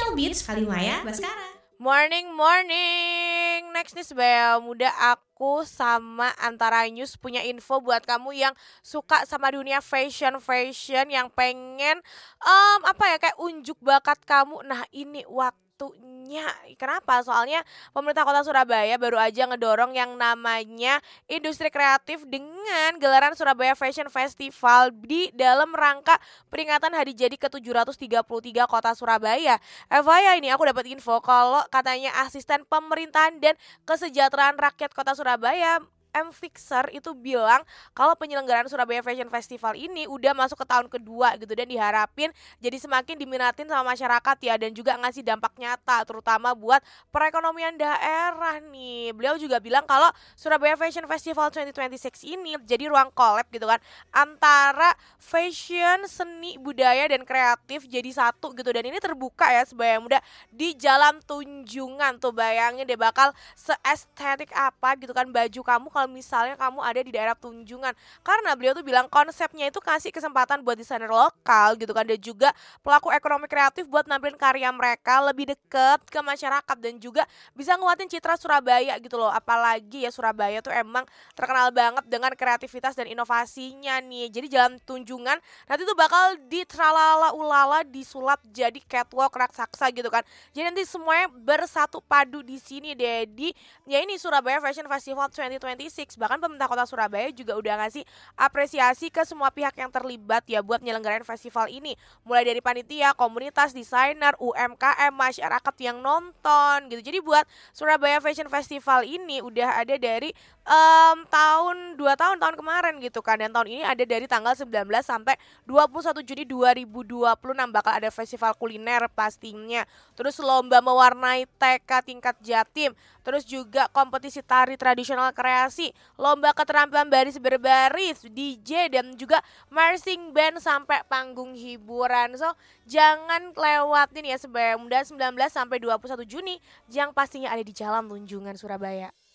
Travel Beats Kalimaya Baskara. Morning. Next nih Sebaya Muda, aku sama Antara News punya info buat kamu yang suka sama dunia fashion yang pengen kayak unjuk bakat kamu. Nah, ini waktunya. Kenapa? Soalnya pemerintah Kota Surabaya baru aja ngedorong yang namanya industri kreatif dengan gelaran Surabaya Fashion Festival di dalam rangka peringatan hari jadi ke-733 Kota Surabaya. FYI ini aku dapat info kalau katanya asisten pemerintahan dan kesejahteraan rakyat Kota Surabaya Fixer itu bilang kalau penyelenggaraan Surabaya Fashion Festival ini udah masuk ke tahun kedua gitu dan diharapin jadi semakin diminatin sama masyarakat ya, dan juga ngasih dampak nyata terutama buat perekonomian daerah nih. Beliau juga bilang kalau Surabaya Fashion Festival 2026 ini jadi ruang collab gitu kan antara fashion, seni, budaya dan kreatif jadi satu gitu, dan ini terbuka ya Sebaya Muda di Jalan Tunjungan. Tuh bayangin deh bakal seestetik apa gitu kan baju kamu kalau misalnya kamu ada di daerah Tunjungan, karena beliau tuh bilang konsepnya itu kasih kesempatan buat desainer lokal gitu kan dan juga pelaku ekonomi kreatif buat nampilin karya mereka lebih deket ke masyarakat dan juga bisa nguatin citra Surabaya gitu loh. Apalagi ya Surabaya tuh emang terkenal banget dengan kreativitas dan inovasinya nih. Jadi Jalan Tunjungan nanti tuh bakal ditralala ulala disulap jadi catwalk raksasa gitu kan. Jadi nanti semuanya bersatu padu di sini deh di ya ini Surabaya Fashion Festival 2026. Bahkan pemerintah Kota Surabaya juga udah ngasih apresiasi ke semua pihak yang terlibat ya buat nyelenggarain festival ini, mulai dari panitia, komunitas, desainer, UMKM, masyarakat yang nonton gitu. Jadi buat Surabaya Fashion Festival ini udah ada dari tahun 2 tahun kemarin gitu kan, dan tahun ini ada dari tanggal 19 sampai 21 Juni 2026 bakal ada festival kuliner pastinya, terus lomba mewarnai TK tingkat Jatim, terus juga kompetisi tari tradisional kreasi, lomba keterampilan baris berbaris, DJ dan juga marching band sampai panggung hiburan. So, jangan lewatin ya Sebaya Muda 19 sampai 21 Juni yang pastinya ada di Jalan Tunjungan Surabaya.